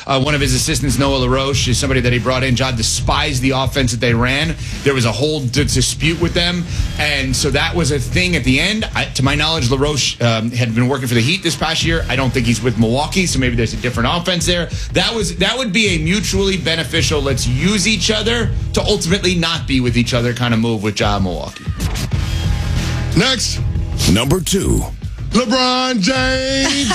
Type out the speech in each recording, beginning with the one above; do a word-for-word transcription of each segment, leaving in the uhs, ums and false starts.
Uh, one of his assistants, Noah LaRoche, is somebody that he brought in. Ja despised the offense that they ran. There was a whole d- dispute with them, and so that was a thing at the end. I, to my knowledge, LaRoche um, had been working for the Heat this past year. I don't think he's with Milwaukee, so maybe there's a different offense there. That was that would be a mutually beneficial, let's use each other to ultimately not be with each other kind of move with Ja Milwaukee. Next. Number two. LeBron James.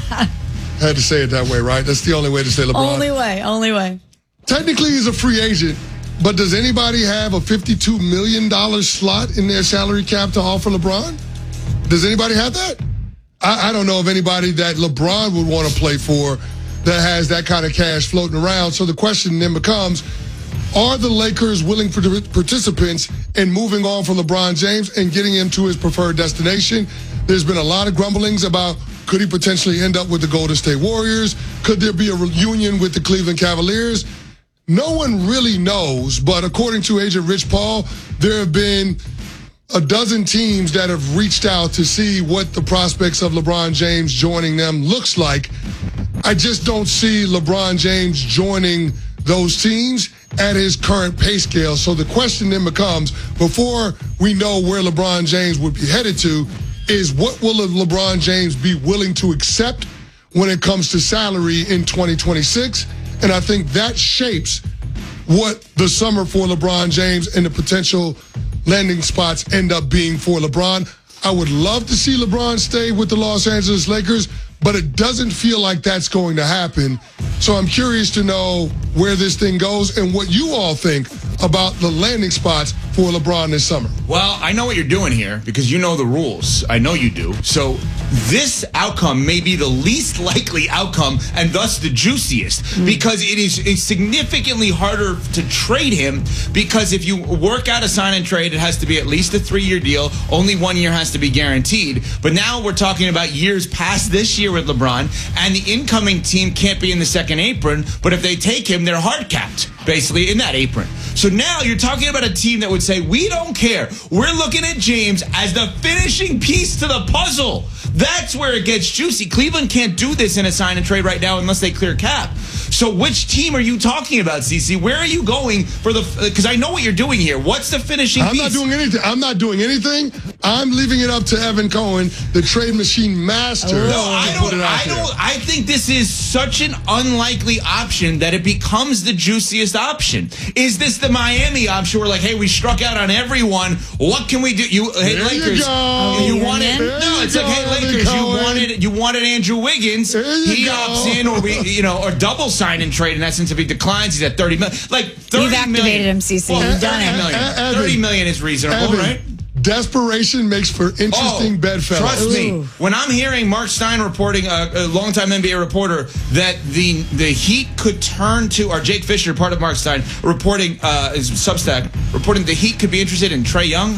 Had to say it that way, right? That's the only way to say LeBron. Only way, only way. Technically, he's a free agent, but does anybody have a fifty-two million dollars slot in their salary cap to offer LeBron? Does anybody have that? I, I don't know of anybody that LeBron would want to play for that has that kind of cash floating around. So the question then becomes, are the Lakers willing for participants in moving on from LeBron James and getting him to his preferred destination? There's been a lot of grumblings about could he potentially end up with the Golden State Warriors? Could there be a reunion with the Cleveland Cavaliers? No one really knows, but according to agent Rich Paul, there have been a dozen teams that have reached out to see what the prospects of LeBron James joining them looks like. I just don't see LeBron James joining those teams at his current pay scale. So the question then becomes, before we know where LeBron James would be headed to, is what will LeBron James be willing to accept when it comes to salary in twenty twenty-six? And I think that shapes what the summer for LeBron James and the potential landing spots end up being for LeBron. I would love to see LeBron stay with the Los Angeles Lakers, but it doesn't feel like that's going to happen. So I'm curious to know where this thing goes and what you all think about the landing spots for LeBron this summer. Well, I know what you're doing here because you know the rules. I know you do. So this outcome may be the least likely outcome and thus the juiciest mm. because it is it's significantly harder to trade him because if you work out a sign and trade, it has to be at least a three-year deal. Only one year has to be guaranteed. But now we're talking about years past this year with LeBron, and the incoming team can't be in the second apron, but if they take him, they're hard capped, basically, in that apron. So now you're talking about a team that would say, we don't care. We're looking at James as the finishing piece to the puzzle. That's where it gets juicy. Cleveland can't do this in a sign and trade right now unless they clear cap. So which team are you talking about, CeCe? Where are you going for the... Because I know what you're doing here. What's the finishing I'm piece? not doing anything. I'm not doing anything. I'm leaving it up to Evan Cohen, the trade machine master. No, I put don't. it out I there. don't. I think this is such an unlikely option that it becomes the juiciest option. Is this the Miami option? Where like, hey, we struck out on everyone. What can we do? You, hey, There Lakers. you go. You wanted. There No, you it's like, go, hey, Evan Lakers. You Cohen. wanted. You wanted Andrew Wiggins. There you He go. opts in, or we, you know, or double sign and trade. In essence, if he declines, he's at thirty million. Like thirty You've activated million. him, CeCe. Well, You've done thirty it. million. Evan. Thirty million is reasonable, Evan, right? Desperation makes for interesting Oh, bedfellows. Trust me, Ooh. when I'm hearing Mark Stein reporting, uh, a longtime N B A reporter, that the the Heat could turn to, or Jake Fisher, part of Mark Stein, reporting, uh, his Substack, reporting the Heat could be interested in Trae Young.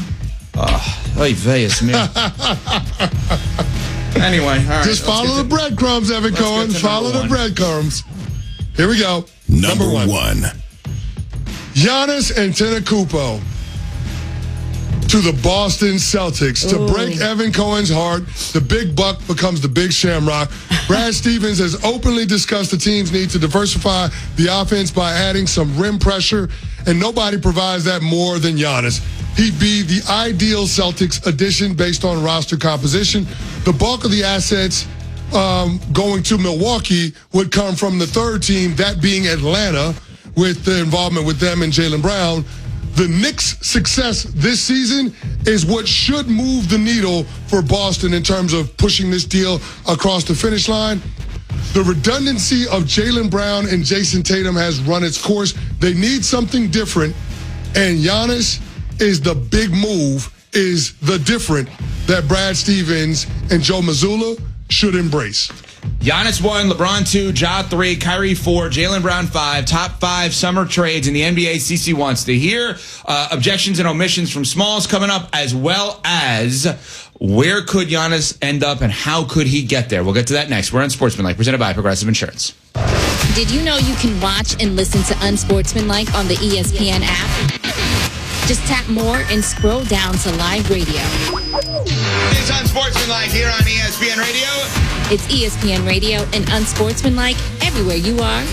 Oh, ay veyes, man. Anyway, all right. Just follow the breadcrumbs, Evan let's Cohen. get to Follow number the one. breadcrumbs. Here we go. Number, one. one. Giannis Antetokounmpo to the Boston Celtics. Ooh. To break Evan Cohen's heart, the big buck becomes the big shamrock. Brad Stevens has openly discussed the team's need to diversify the offense by adding some rim pressure, and nobody provides that more than Giannis. He'd be the ideal Celtics addition based on roster composition. The bulk of the assets um, going to Milwaukee would come from the third team, that being Atlanta, with the involvement with them and Jaylen Brown. The Knicks' success this season is what should move the needle for Boston in terms of pushing this deal across the finish line. The redundancy of Jaylen Brown and Jason Tatum has run its course. They need something different, and Giannis is the big move, is the different that Brad Stevens and Joe Mazzulla should embrace. Giannis one, LeBron two, Ja three, Kyrie four, Jaylen Brown five, top five summer trades in the N B A. CeCe wants to hear uh, objections and omissions from Smalls coming up, as well as where could Giannis end up and how could he get there. We'll get to that next. We're on Sportsmanlike, presented by Progressive Insurance. Did you know you can watch and listen to Unsportsmanlike on the E S P N app? Just tap more and scroll down to live radio. It's Unsportsmanlike here on E S P N Radio. It's E S P N Radio and Unsportsmanlike everywhere you are